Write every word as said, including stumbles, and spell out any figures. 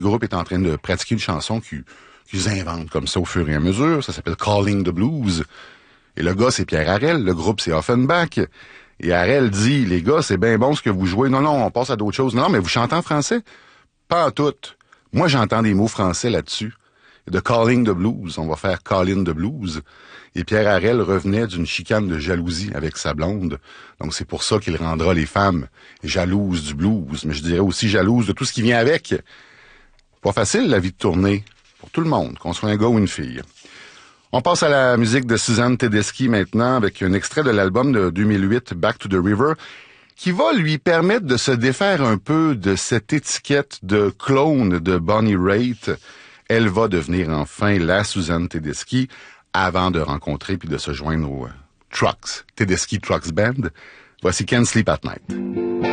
Le groupe est en train de pratiquer une chanson qu'ils, qu'ils inventent comme ça au fur et à mesure. Ça s'appelle Calling the Blues. Et le gars, c'est Pierre Harel. Le groupe, c'est Offenbach. Et Harel dit, les gars, c'est bien bon ce que vous jouez. Non, non, on passe à d'autres choses. Non, mais vous chantez en français? Pas en tout. Moi, j'entends des mots français là-dessus. De Calling the Blues, on va faire Calling the Blues. Et Pierre Harel revenait d'une chicane de jalousie avec sa blonde. Donc, c'est pour ça qu'il rendra les femmes jalouses du blues. Mais je dirais aussi jalouses de tout ce qui vient avec. Pas facile, la vie de tournée. Pour tout le monde, qu'on soit un gars ou une fille. On passe à la musique de Suzanne Tedeschi maintenant, avec un extrait de l'album de deux mille huit, Back to the River, qui va lui permettre de se défaire un peu de cette étiquette de clone de Bonnie Raitt. Elle va devenir enfin la Suzanne Tedeschi avant de rencontrer puis de se joindre aux Trucks, Tedeschi Trucks Band. Voici Can't Sleep at Night.